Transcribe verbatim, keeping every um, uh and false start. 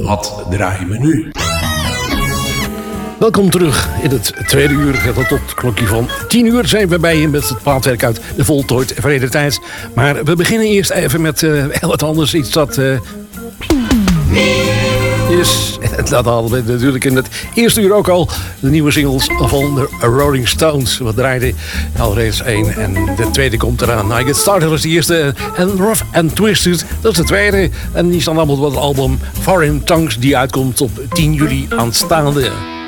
wat draaien we nu? Welkom terug in het tweede uur. Tot het klokje van tien uur zijn we bij je met het plaatwerk uit de Voltooid Vrede Tijd. Maar we beginnen eerst even met uh, heel wat anders. Iets dat uh, is. Dat hadden we natuurlijk in het eerste uur ook al. De nieuwe singles van de Rolling Stones. We draaiden al reeds één en de tweede komt eraan. I Get Started was de eerste. En Rough and Twisted, dat is de tweede. En die staan allemaal op het album Foreign Tongues. Die uitkomt op tien juli aanstaande.